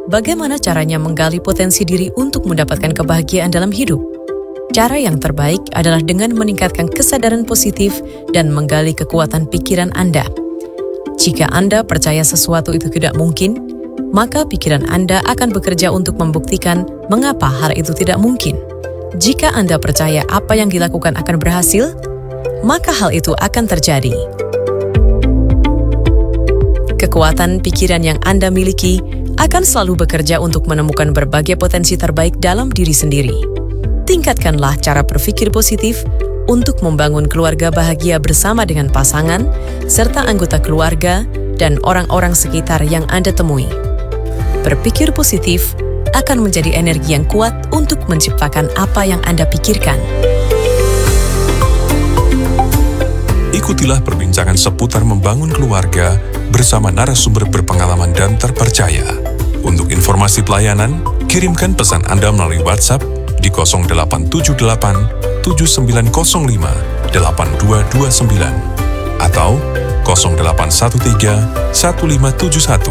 Bagaimana caranya menggali potensi diri untuk mendapatkan kebahagiaan dalam hidup? Cara yang terbaik adalah dengan meningkatkan kesadaran positif dan menggali kekuatan pikiran Anda. Jika Anda percaya sesuatu itu tidak mungkin, maka pikiran Anda akan bekerja untuk membuktikan mengapa hal itu tidak mungkin. Jika Anda percaya apa yang dilakukan akan berhasil, maka hal itu akan terjadi. Kekuatan pikiran yang Anda miliki akan selalu bekerja untuk menemukan berbagai potensi terbaik dalam diri sendiri. Tingkatkanlah cara berpikir positif untuk membangun keluarga bahagia bersama dengan pasangan, serta anggota keluarga dan orang-orang sekitar yang Anda temui. Berpikir positif akan menjadi energi yang kuat untuk menciptakan apa yang Anda pikirkan. Ikutilah perbincangan seputar membangun keluarga bersama narasumber berpengalaman dan terpercaya. Untuk informasi pelayanan, kirimkan pesan Anda melalui WhatsApp di 0878 7905 8229 atau 0813 1571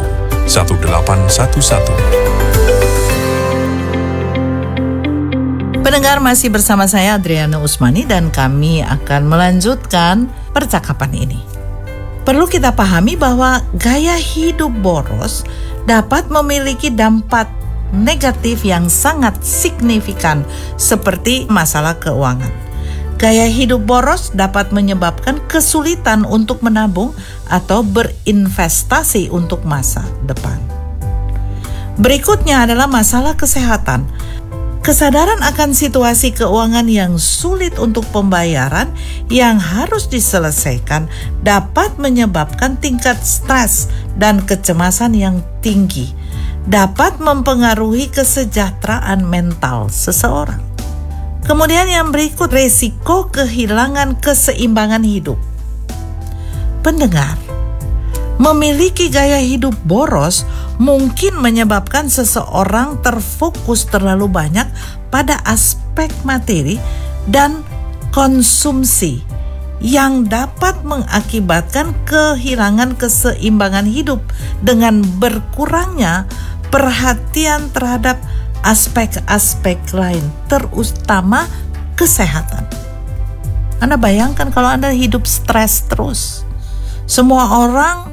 1811. Pendengar, masih bersama saya Adriana Usmani dan kami akan melanjutkan percakapan ini. Perlu kita pahami bahwa gaya hidup boros dapat memiliki dampak negatif yang sangat signifikan seperti masalah keuangan. Gaya hidup boros dapat menyebabkan kesulitan untuk menabung atau berinvestasi untuk masa depan. Berikutnya adalah masalah kesehatan. Kesadaran akan situasi keuangan yang sulit untuk pembayaran yang harus diselesaikan dapat menyebabkan tingkat stres dan kecemasan yang tinggi, dapat mempengaruhi kesejahteraan mental seseorang. Kemudian yang berikut, resiko kehilangan keseimbangan hidup. Pendengar, memiliki gaya hidup boros mungkin menyebabkan seseorang terfokus terlalu banyak pada aspek materi dan konsumsi yang dapat mengakibatkan kehilangan keseimbangan hidup dengan berkurangnya perhatian terhadap aspek-aspek lain, terutama kesehatan. Anda bayangkan kalau Anda hidup stres terus. Semua orang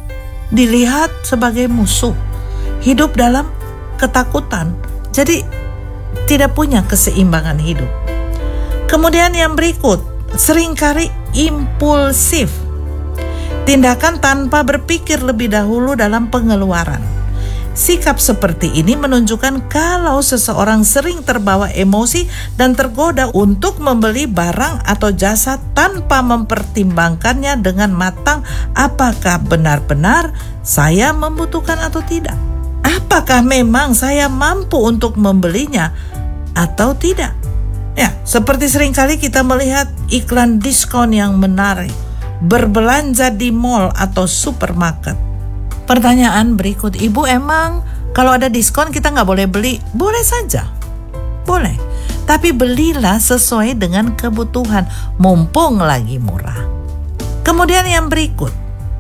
dilihat sebagai musuh, hidup dalam ketakutan, jadi tidak punya keseimbangan hidup. Kemudian yang berikut, seringkali impulsif, tindakan tanpa berpikir lebih dahulu dalam pengeluaran. Sikap seperti ini menunjukkan kalau seseorang sering terbawa emosi dan tergoda untuk membeli barang atau jasa tanpa mempertimbangkannya dengan matang, apakah benar-benar saya membutuhkan atau tidak? Apakah memang saya mampu untuk membelinya atau tidak? Ya, seperti seringkali kita melihat iklan diskon yang menarik, berbelanja di mall atau supermarket. Pertanyaan berikut, Ibu, emang kalau ada diskon kita nggak boleh beli? Boleh saja, boleh. Tapi belilah sesuai dengan kebutuhan, mumpung lagi murah. Kemudian yang berikut,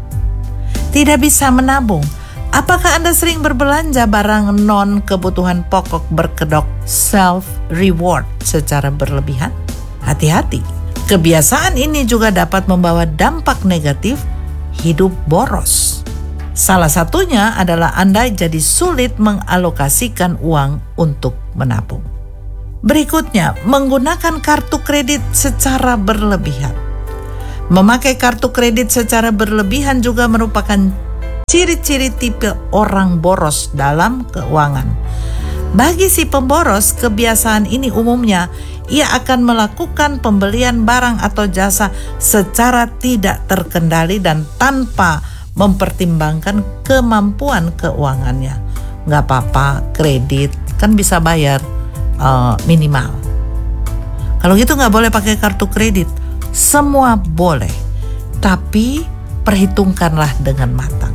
tidak bisa menabung. Apakah Anda sering berbelanja barang non kebutuhan pokok berkedok self-reward secara berlebihan? Hati-hati, kebiasaan ini juga dapat membawa dampak negatif hidup boros. Salah satunya adalah Anda jadi sulit mengalokasikan uang untuk menabung. Berikutnya, menggunakan kartu kredit secara berlebihan. Memakai kartu kredit secara berlebihan juga merupakan ciri-ciri tipe orang boros dalam keuangan. Bagi si pemboros, kebiasaan ini umumnya ia akan melakukan pembelian barang atau jasa secara tidak terkendali dan tanpa mempertimbangkan kemampuan keuangannya. Nggak apa-apa, kredit kan bisa bayar minimal. Kalau gitu nggak boleh pakai kartu kredit. Semua boleh, tapi perhitungkanlah dengan matang.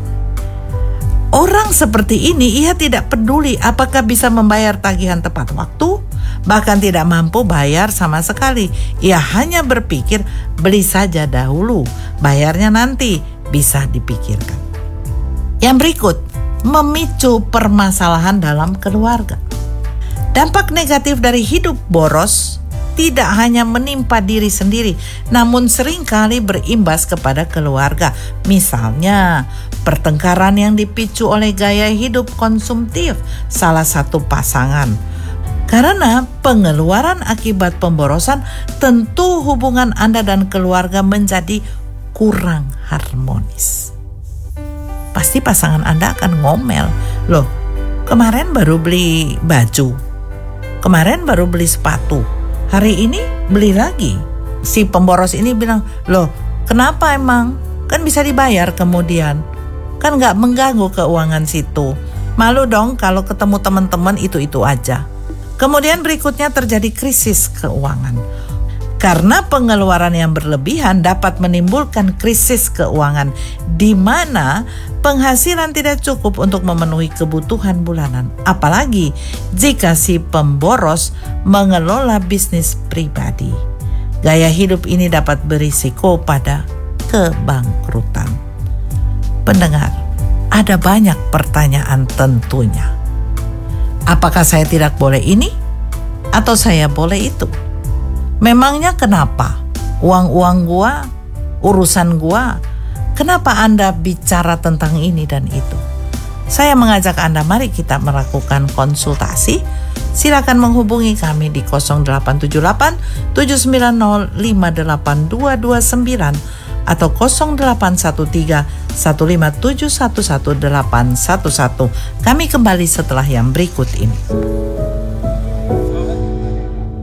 Orang seperti ini, ia tidak peduli apakah bisa membayar tagihan tepat waktu, bahkan tidak mampu bayar sama sekali. Ia hanya berpikir, beli saja dahulu, bayarnya nanti, bisa dipikirkan. Yang berikut, memicu permasalahan dalam keluarga. Dampak negatif dari hidup boros tidak hanya menimpa diri sendiri, namun seringkali berimbas kepada keluarga. Misalnya, pertengkaran yang dipicu oleh gaya hidup konsumtif salah satu pasangan. Karena pengeluaran akibat pemborosan, tentu hubungan Anda dan keluarga menjadi kurang harmonis. Pasti pasangan Anda akan ngomel, "Loh, kemarin baru beli baju, kemarin baru beli sepatu, hari ini beli lagi." Si pemboros ini bilang, "Loh, kenapa emang? Kan bisa dibayar kemudian. Kan gak mengganggu keuangan situ. Malu dong kalau ketemu teman-teman itu-itu aja." Kemudian berikutnya terjadi krisis keuangan. Karena pengeluaran yang berlebihan dapat menimbulkan krisis keuangan, di mana penghasilan tidak cukup untuk memenuhi kebutuhan bulanan. Apalagi jika si pemboros mengelola bisnis pribadi. Gaya hidup ini dapat berisiko pada kebangkrutan. Pendengar, ada banyak pertanyaan tentunya. Apakah saya tidak boleh ini? Atau saya boleh itu? Memangnya kenapa? Uang-uang gua, urusan gua. Kenapa Anda bicara tentang ini dan itu? Saya mengajak Anda, mari kita melakukan konsultasi. Silakan menghubungi kami di 0878 790 58229 atau 0813 157 11811. Kami kembali setelah yang berikut ini.